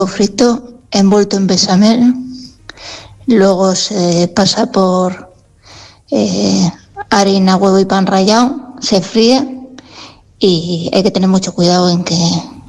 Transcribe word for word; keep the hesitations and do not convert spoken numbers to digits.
frito envuelto en bechamel, luego se pasa por eh, harina, huevo y pan rallado, se fríe y hay que tener mucho cuidado en que